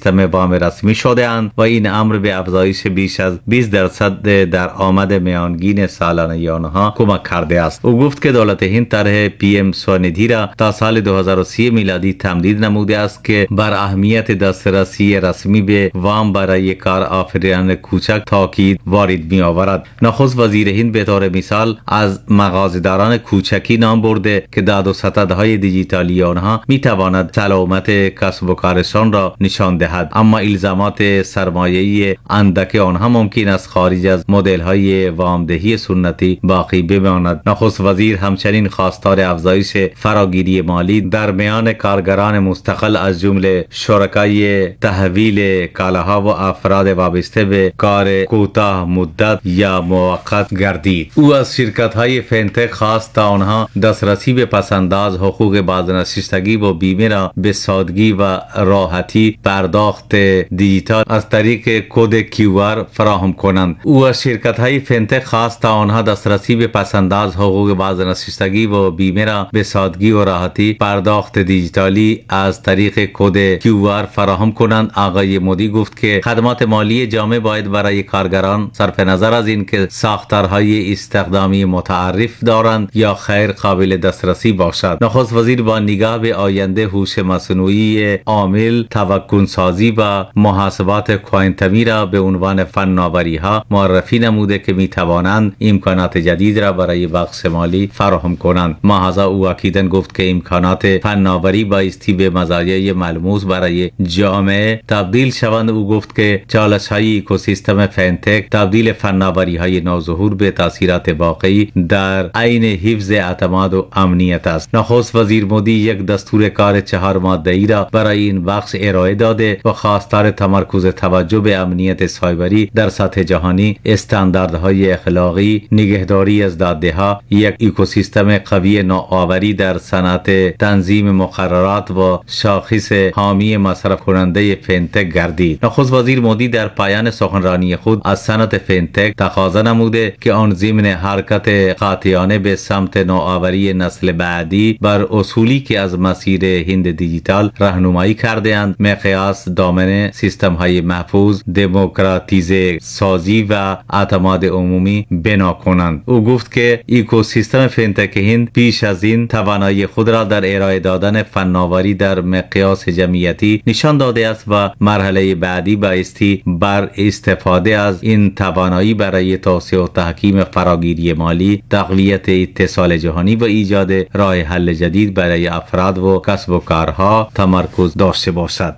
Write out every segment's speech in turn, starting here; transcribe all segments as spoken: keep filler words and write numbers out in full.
سیستم وام رسمی شده اند و این امر به افزایش بیش از بیست درصد در آمد میانگین سالانه آنها کمک کرده است. او گفت که دولت هند طرح پی ام سوندھی را تا سال دو هزار و سی میلادی تمدید نموده است که بر اهمیت دسترسی رسمی به وام برای کار آفرینان کوچک تاکید وارد می آورد. نخست وزیر هند به طور مثال از مغازه‌داران کوچکی نام برده که داد و ستدهای دیجیتالی آنها می تواند سلامت کسب و کارشان را نشان دهد، اما الزامات سرمایه‌ای اندک آنها ممکن است خارج از مدل‌های وامدهی سنتی باقی بماند. نخست وزیر همچنین خواستار افزایش فراگیری مالی در میان کارگران مستقل از جمله شرکای تحویل کالاها و افراد وابسته به کار کوتاه مدت یا موقت گردید. او از شرکت‌های فینتک خواست تا آنها دسترسی به پسنداز، حقوق بازنشستگی و بیمه را به سادگی و راحتی پرداخت دیجیتال از طریق کد کیو آر فراهم کنند. او از شرکت‌های فینتک خواست تا آنها دسترسی به پسنداز، حقوق بازنشستگی و بیمه را به سادگی و راحتی پرداخت دیجیتالی از طریق کد کیو آر فراهم کنند. آقای مودی گفت که خدمات مالی جامع باید برای کارگران صرف نظر از اینکه ساختارهای استخدامی متعارف دارند یا خیر قابل دسترسی باشد. نخست وزیر با نگاه به آینده هوش مصنوعی عامل، توکل سازی و محاسبات کوانتومی را به عنوان فناوری ها معرفی نموده که می توانند امکانات جدید را برای بخش مالی فراهم کنند. محض او اکیداً گفت که امکانات فناوری بایستی به مزایای ملموس برای جامعه تبدیل شوند. او گفت که چالش های اکوسیستم فینتک تبدیل فناوری های نوظهور به تاثیرات واقعی در عین حفظ اعتماد و امنیت است. نخست وزیر مودی یک دستور کار چهار ماده‌ای را برای این بخش ارائه داده و خواستار تمرکز توجه به امنیت سایبری در سطح جهانی، استانداردهای اخلاقی، نگهداری از داده‌ها، یک اکوسیستم قوی نوآوری در صنعت تنظیم مقررات و شاخص حامی مصرف کننده فینتک گردید. نخست وزیر مودی در پایان سخنرانی خود از صنعت فینتک تقاضا نموده که آن ضمن حرکت قاطعانه به سمت نوآوری نسل بعدی بر اصولی که از مسیر هند دیجیتال راهنمایی کرده اند مقیاس دامن سیستم های محفوظ، دموکراتیزه سازی و اعتماد عمومی بنا کنند. او گفت که اکوسیستم فینتک هند پیش از این توانایی خود را در ارائه دادن فناوری در مقیاس جمعیتی نشان داده است و مرحله بعدی بایستی بر استفاده از این توانایی برای توسعه و تحکیم فراگیری مالی، تقویت اتصال جهانی و ایجاد راه حل جدید برای افراد و کسب و کارها تمرکز داشته باشد.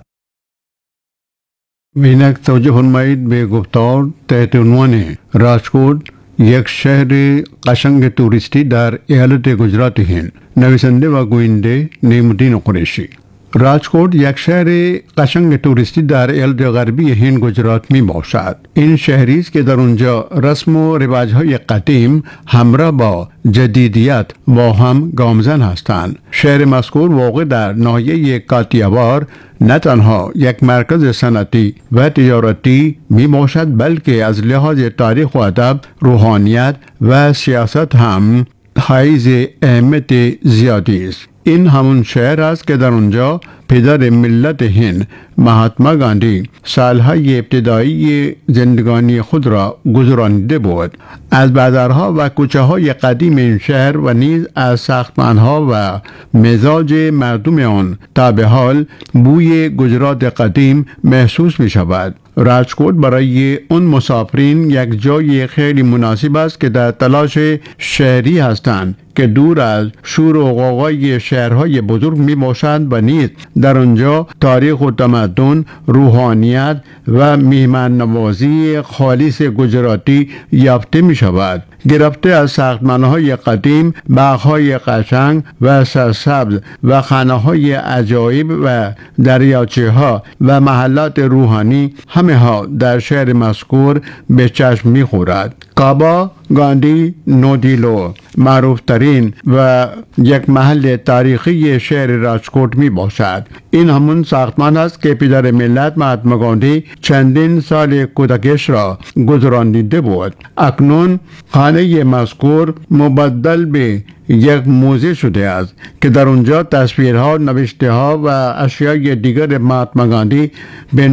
وینک توجه فرمایید به گفتار تحت عنوان راجکوٹ یک شهر قشنگ توریستی در ایالت گجرات هند، نویسنده و گوینده نعیم‌الدین قریشی. راجکوٹ یک شهر قشنگ توریستی در ایالت غربی هند گجرات می باشد. این شهری است که در اونجا رسم و رواج‌های قدیم همراه با جدیدیت با هم گامزن هستند. شهر مذکور واقع در ناحیه کاتیاوار نه تنها یک مرکز صنعتی و تجارتی می باشد بلکه از لحاظ تاریخ و ادب، روحانیت و سیاست هم حائز اهمیت زیادی است. این همون شهر است که در اونجا پدر ملت هند مهاتما گاندی سالهای ابتدایی زندگانی خود را گذرانیده بود. از بازارها و کوچه های قدیم این شهر و نیز از ساختمانها و مزاج مردم آن تا به حال بوی گجرات قدیم محسوس می شود. راجکوٹ برای اون مسافرین یک جای خیلی مناسب است که در تلاش شهری هستند که دور از شور و غوغای شهرهای بزرگ می باشند و نیز در آنجا تاریخ و تمدن، روحانیت و میهمان نوازی خالص گجراتی یافته می شود. گرفته از ساختمان‌های قدیم، باغ‌های قشنگ و سرسبز و خانه‌های عجایب و دریاچه‌ها و محلات روحانی همه ها در شهر مذکور به چشم می‌خورد. کابا گاندی نودیلو معروف ترین و یک محل تاریخی شهر راجکوٹ می باشد. این همون ساختمان است که پدر ملت مهاتما گاندی چندین سال کودکیش را گذرانیده بود. اکنون خانه مذکور مبدل به یک موزه شده است که در اونجا تصویرها، نوشته‌ها و اشیای دیگر مهاتما گاندی به